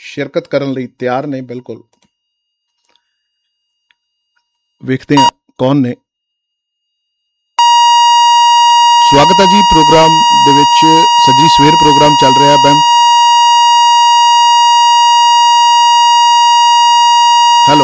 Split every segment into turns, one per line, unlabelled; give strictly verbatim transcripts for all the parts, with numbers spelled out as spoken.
ਸ਼ਿਰਕਤ ਕਰਨ ਲਈ ਤਿਆਰ ਨੇ। ਬਿਲਕੁਲ ਵੇਖਦੇ ਹਾਂ ਕੌਣ ਨੇ। ਸਵਾਗਤ ਹੈ ਜੀ ਪ੍ਰੋਗਰਾਮ ਦੇ ਵਿੱਚ। ਸੱਜਰੀ ਸਵੇਰ ਪ੍ਰੋਗਰਾਮ ਚੱਲ ਰਿਹਾ। ਬੈਮ ਹੈਲੋ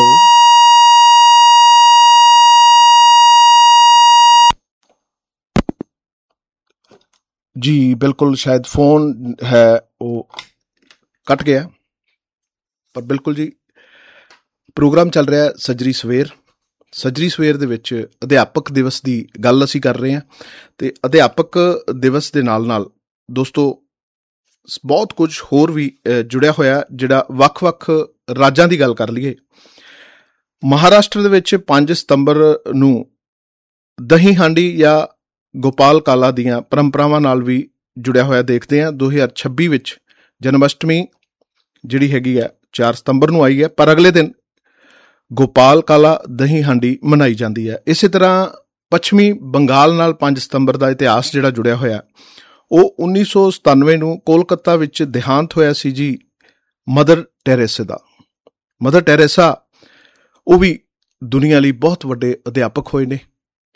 ਜੀ। ਬਿਲਕੁਲ ਸ਼ਾਇਦ ਫੋਨ ਹੈ ਉਹ ਕੱਟ ਗਿਆ, ਪਰ ਬਿਲਕੁਲ ਜੀ ਪ੍ਰੋਗਰਾਮ ਚੱਲ ਰਿਹਾ ਸੱਜਰੀ ਸਵੇਰ। ਸੱਜਰੀ ਸਵੇਰ ਦੇ ਵਿੱਚ ਅਧਿਆਪਕ ਦਿਵਸ ਦੀ ਗੱਲ ਅਸੀਂ ਕਰ ਰਹੇ ਹਾਂ, ਅਤੇ ਅਧਿਆਪਕ ਦਿਵਸ ਦੇ ਨਾਲ ਨਾਲ ਦੋਸਤੋ ਬਹੁਤ ਕੁਝ ਹੋਰ ਵੀ ਜੁੜਿਆ ਹੋਇਆ, ਜਿਹੜਾ ਵੱਖ ਵੱਖ ਰਾਜਾਂ ਦੀ ਗੱਲ ਕਰ ਲਈਏ। ਮਹਾਰਾਸ਼ਟਰ ਦੇ ਵਿੱਚ ਪੰਜ ਸਤੰਬਰ ਨੂੰ ਦਹੀਂ ਹਾਂਡੀ ਜਾਂ ਗੋਪਾਲ ਕਾਲਾ ਦੀਆਂ ਪਰੰਪਰਾਵਾਂ ਨਾਲ ਵੀ ਜੁੜਿਆ ਹੋਇਆ ਦੇਖਦੇ ਹਾਂ। ਦੋ ਹਜ਼ਾਰ ਛੱਬੀ ਵਿੱਚ ਜਨਮ ਅਸ਼ਟਮੀ ਜਿਹੜੀ ਹੈਗੀ ਹੈ ਚਾਰ ਸਤੰਬਰ ਨੂੰ ਆਈ ਹੈ, ਪਰ ਅਗਲੇ ਦਿਨ ਗੋਪਾਲ ਕਾਲਾ ਦਹੀਂ ਹਾਂਡੀ ਮਨਾਈ ਜਾਂਦੀ ਹੈ। ਇਸੇ ਤਰ੍ਹਾਂ ਪੱਛਮੀ ਬੰਗਾਲ ਨਾਲ ਪੰਜ ਸਤੰਬਰ ਦਾ ਇਤਿਹਾਸ ਜਿਹੜਾ ਜੁੜਿਆ ਹੋਇਆ, ਉਹ ਉੱਨੀ ਸੌ ਸਤਾਨਵੇਂ ਨੂੰ ਕੋਲਕਾਤਾ ਵਿੱਚ ਦੇਹਾਂਤ ਹੋਇਆ ਸੀ ਜੀ ਮਦਰ ਟੈਰੇਸਾ ਦਾ। ਮਦਰ ਟੈਰੇਸਾ ਉਹ ਵੀ ਦੁਨੀਆ ਲਈ ਬਹੁਤ ਵੱਡੇ ਅਧਿਆਪਕ ਹੋਏ ਨੇ।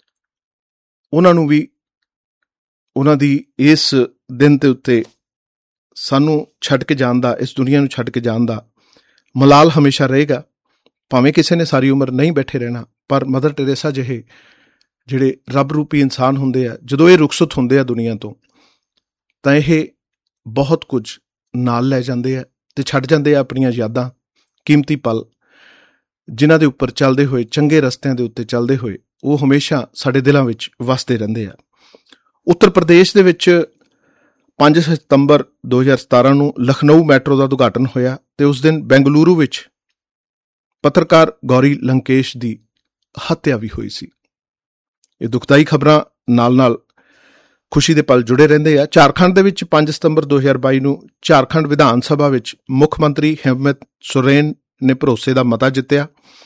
ਉਹਨਾਂ ਨੂੰ ਵੀ ਉਹਨਾਂ ਦੀ ਇਸ ਦਿਨ ਦੇ ਉੱਤੇ ਸਾਨੂੰ ਛੱਡ ਕੇ ਜਾਣ ਦਾ, ਇਸ ਦੁਨੀਆ ਨੂੰ ਛੱਡ ਕੇ ਜਾਣ ਦਾ ਮਲਾਲ ਹਮੇਸ਼ਾ ਰਹੇਗਾ। ਭਾਵੇਂ ਕਿਸੇ ਨੇ ਸਾਰੀ ਉਮਰ ਨਹੀਂ ਬੈਠੇ ਰਹਿਣਾ, ਪਰ ਮਦਰ ਟੈਰੇਸਾ ਜਿਹੇ ਜਿਹੜੇ ਰੱਬ ਰੂਪੀ ਇਨਸਾਨ ਹੁੰਦੇ ਆ, ਜਦੋਂ ਇਹ ਰੁਖਸਤ ਹੁੰਦੇ ਆ ਦੁਨੀਆ ਤੋਂ, ਤਾਂ ਇਹ ਬਹੁਤ ਕੁਝ ਨਾਲ ਲੈ ਜਾਂਦੇ ਆ ਅਤੇ ਛੱਡ ਜਾਂਦੇ ਆ ਆਪਣੀਆਂ ਯਾਦਾਂ, ਕੀਮਤੀ ਪਲ, ਜਿਨ੍ਹਾਂ ਦੇ ਉੱਪਰ ਚੱਲਦੇ ਹੋਏ, ਚੰਗੇ ਰਸਤਿਆਂ ਦੇ ਉੱਤੇ ਚੱਲਦੇ ਹੋਏ ਉਹ ਹਮੇਸ਼ਾ ਸਾਡੇ ਦਿਲਾਂ ਵਿੱਚ ਵਸਦੇ ਰਹਿੰਦੇ ਆ। ਉੱਤਰ ਪ੍ਰਦੇਸ਼ ਦੇ ਵਿੱਚ ਪੰਜ ਸਤੰਬਰ ਦੋ ਹਜ਼ਾਰ ਸਤਾਰਾਂ ਨੂੰ ਲਖਨਊ ਮੈਟਰੋ ਦਾ ਉਦਘਾਟਨ ਹੋਇਆ, ਅਤੇ ਉਸ ਦਿਨ ਬੈਂਗਲੁਰੂ ਵਿੱਚ ਪੱਤਰਕਾਰ ਗੌਰੀ ਲੰਕੇਸ਼ ਦੀ ਹੱਤਿਆ ਵੀ ਹੋਈ ਸੀ। ਇਹ ਦੁਖਦਾਈ ਖਬਰਾਂ ਨਾਲ ਨਾਲ ਖੁਸ਼ੀ ਦੇ ਪਲ ਜੁੜੇ ਰਹਿੰਦੇ ਆ। ਝਾਰਖੰਡ ਦੇ ਵਿੱਚ ਪੰਜ ਸਤੰਬਰ ਦੋ ਹਜ਼ਾਰ ਬਾਈ ਨੂੰ ਝਾਰਖੰਡ ਵਿਧਾਨ ਸਭਾ ਵਿੱਚ ਮੁੱਖ ਮੰਤਰੀ ਹਿੰਮਤ ਸੋਰੇਨ ਨੇ ਭਰੋਸੇ ਦਾ ਮਤਾ ਜਿੱਤਿਆ।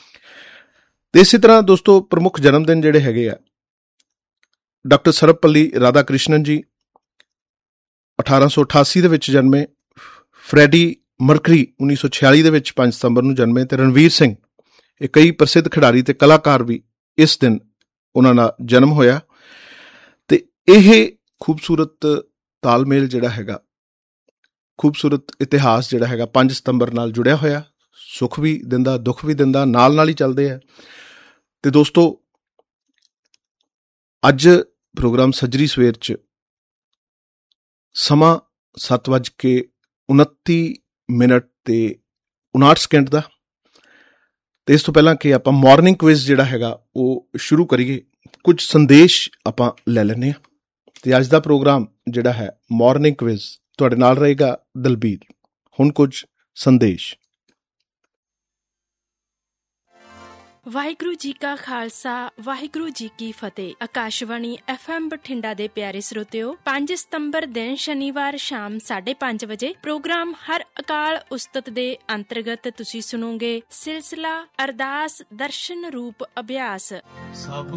ਤੇ ਇਸੇ ਤਰ੍ਹਾਂ ਦੋਸਤੋ ਪ੍ਰਮੁੱਖ ਜਨਮ ਦਿਨ ਜਿਹੜੇ ਹੈਗੇ ਆ, ਡਾਕਟਰ ਸਰਵਪੱਲੀ ਰਾਧਾ ਕ੍ਰਿਸ਼ਨਨ ਜੀ ਅਠਾਰਾਂ ਸੌ ਅਠਾਸੀ ਦੇ ਵਿੱਚ ਜਨਮੇ। ਫਰੈਡੀ ਮਰਕਰੀ ਉੱਨੀ ਸੌ ਛਿਆਲੀ ਦੇ ਵਿੱਚ ਪੰਜ ਸਤੰਬਰ ਨੂੰ ਜਨਮੇ। ਅਤੇ ਰਣਵੀਰ ਸਿੰਘ, ਇਹ ਕਈ ਪ੍ਰਸਿੱਧ ਖਿਡਾਰੀ ਅਤੇ ਕਲਾਕਾਰ ਵੀ ਇਸ ਦਿਨ ਉਹਨਾਂ ਦਾ ਜਨਮ ਹੋਇਆ। ਅਤੇ ਇਹ ਖੂਬਸੂਰਤ ਤਾਲਮੇਲ ਜਿਹੜਾ ਹੈਗਾ, ਖੂਬਸੂਰਤ ਇਤਿਹਾਸ ਜਿਹੜਾ ਹੈਗਾ ਪੰਜ ਸਤੰਬਰ ਨਾਲ ਜੁੜਿਆ ਹੋਇਆ, ਸੁੱਖ ਵੀ ਦਿੰਦਾ, ਦੁੱਖ ਵੀ ਦਿੰਦਾ, ਨਾਲ ਨਾਲ ਹੀ ਚੱਲਦੇ ਆ। ਅਤੇ ਦੋਸਤੋ ਅੱਜ ਪ੍ਰੋਗਰਾਮ ਸੱਜਰੀ ਸਵੇਰ 'ਚ ਸਮਾਂ ਸੱਤ ਵੱਜ ਕੇ ਉਨੱਤੀ ਮਿੰਟ ਅਤੇ ਉਣਾਹਠ ਸਕਿੰਟ ਦਾ। ਅਤੇ ਇਸ ਤੋਂ ਪਹਿਲਾਂ ਕਿ ਆਪਾਂ ਮੋਰਨਿੰਗ ਕੁਇਜ਼ ਜਿਹੜਾ ਹੈਗਾ ਉਹ ਸ਼ੁਰੂ ਕਰੀਏ, ਕੁਝ ਸੰਦੇਸ਼ ਆਪਾਂ ਲੈ ਲੈਂਦੇ ਹਾਂ। ਅਤੇ ਅੱਜ ਦਾ ਪ੍ਰੋਗਰਾਮ ਜਿਹੜਾ ਹੈ ਮੋਰਨਿੰਗ ਕੁਇਜ਼, ਤੁਹਾਡੇ ਨਾਲ ਰਹੇਗਾ ਦਲਬੀਰ। ਹੁਣ ਕੁਝ ਸੰਦੇਸ਼।
ਵਾਹਿਗੁਰੂ ਜੀ ਕਾ ਖਾਲਸਾ, ਵਾਹਿਗੁਰੂ ਜੀ ਕੀ ਫਤਿਹ। ਆਕਾਸ਼ਵਾਣੀ ਐਫ ਐਮ ਬਠਿੰਡਾ ਦੇ ਪਿਆਰੇ ਸਰੋਤਿਓ, ਪੰਜ ਸਤੰਬਰ ਦਿਨ ਸ਼ਨੀਵਾਰ ਸ਼ਾਮ ਸਾਢੇ ਪੰਜ ਵਜੇ ਪ੍ਰੋਗਰਾਮ ਹਰ ਅਕਾਲ ਉਸਤਤ ਦੇ ਅੰਤਰਗਤ ਤੁਸੀਂ ਸੁਣੋਗੇ ਸਿਲਸਿਲਾ ਅਰਦਾਸ ਦਰਸ਼ਨ ਰੂਪ ਅਭਿਆਸ।